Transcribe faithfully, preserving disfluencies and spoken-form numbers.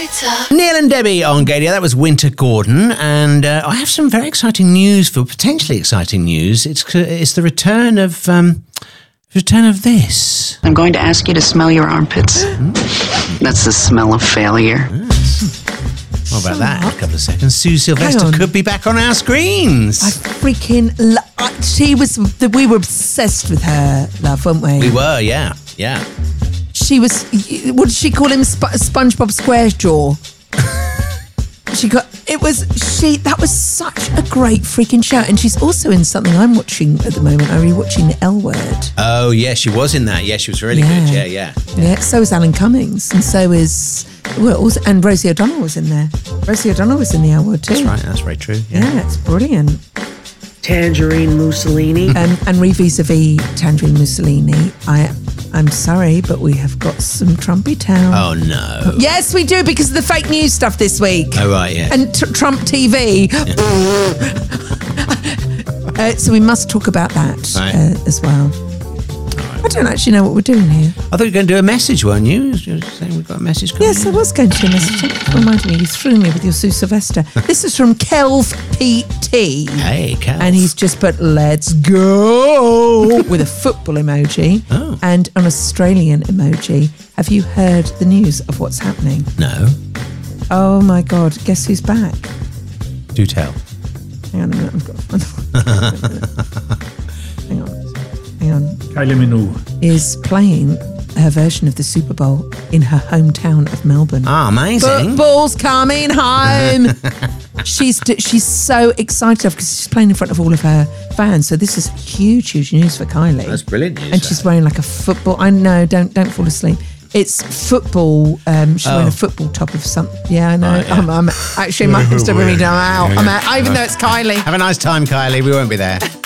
Lights up. Neil and Debbie on Gadia. That was Winter Gordon, and uh, I have some very exciting news for potentially exciting news. It's it's the return of um, return of this. I'm going to ask you to smell your armpits. Mm. That's the smell of failure. Yes. What about that? In a couple of seconds. Sue Sylvester could be back on our screens. I freaking lo- uh, she was. We were obsessed with her, love, weren't we? We were, yeah, yeah. She was. What did she call him? Sp- SpongeBob SquareJaw. She got. It was she. That was such a great freaking show, and she's also in something I'm watching at the moment. I'm rewatching The L Word. Oh yeah, she was in that. Yeah, she was really Yeah. good. Yeah, yeah. Yeah. So is Alan Cummings, and so is. Well, also, and Rosie O'Donnell was in there. Rosie O'Donnell was in The L Word too. That's right. That's very true. Yeah, Yeah, it's brilliant. Tangerine Mussolini. Um, and re-vis-a-vis Tangerine Mussolini, I, I'm sorry, but we have got some Trumpy town. Oh no. Yes, we do, because of the fake news stuff this week. Oh right, yeah. And t- Trump T V. Yeah. uh, so we must talk about that Right. uh, as well. I don't actually know what we're doing here. I thought you were going to do a message, weren't you? You were saying we've got a message coming. Yes, I was going to do a message. Thank you for reminding me. You threw me with your Sue Sylvester. This is from Kelv P T. Hey, Kel. And he's just put, let's go, with a football emoji Oh. and an Australian emoji. Have you heard the news of what's happening? No. Oh my God, guess who's back? Do tell. Hang on a minute, I've got to find the Hang on. Hang on. Kylie Minogue. Is playing her version of the Super Bowl in her hometown of Melbourne. Ah, amazing. Football's coming home. she's she's so excited because she's playing in front of all of her fans. So this is huge, huge news for Kylie. That's brilliant news. And she's wearing like a football. I know. Don't don't fall asleep. It's football. Um, she's Oh. wearing a football top of some. Yeah, I know. Right, yeah. I'm, I'm actually my Insta with me now. I'm out. Even though it's Kylie. Have a nice time, Kylie. We won't be there.